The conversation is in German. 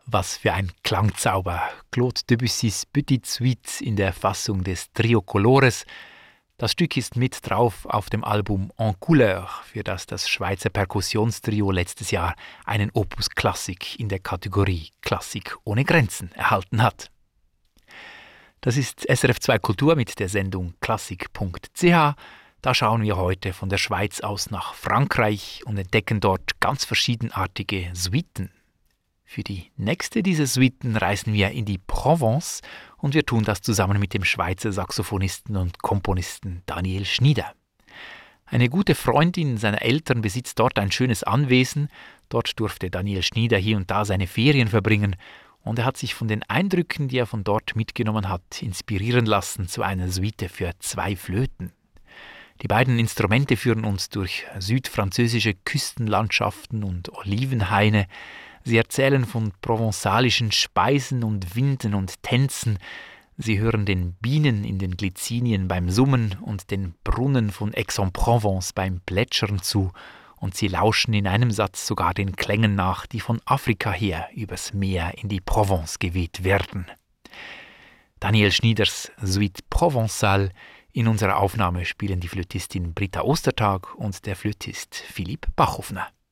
Was für ein Klangzauber. Claude Debussys Petite Suite in der Fassung des Trio Colores. Das Stück ist mit drauf auf dem Album En Couleur, für das das Schweizer Perkussionstrio letztes Jahr einen Opus Klassik in der Kategorie Klassik ohne Grenzen erhalten hat. Das ist SRF 2 Kultur mit der Sendung klassik.ch. Da schauen wir heute von der Schweiz aus nach Frankreich und entdecken dort ganz verschiedenartige Suiten. Für die nächste dieser Suiten reisen wir in die Provence und wir tun das zusammen mit dem Schweizer Saxophonisten und Komponisten Daniel Schnieder. Eine gute Freundin seiner Eltern besitzt dort ein schönes Anwesen. Dort durfte Daniel Schnieder hier und da seine Ferien verbringen und er hat sich von den Eindrücken, die er von dort mitgenommen hat, inspirieren lassen zu einer Suite für 2 Flöten. Die beiden Instrumente führen uns durch südfranzösische Küstenlandschaften und Olivenhaine. Sie erzählen von provenzalischen Speisen und Winden und Tänzen. Sie hören den Bienen in den Glycinien beim Summen und den Brunnen von Aix-en-Provence beim Plätschern zu. Und sie lauschen in einem Satz sogar den Klängen nach, die von Afrika her übers Meer in die Provence geweht werden. Daniel Schnieders Suite Provençale. In unserer Aufnahme spielen die Flötistin Britta Ostertag und der Flötist Philipp Bachhoffner.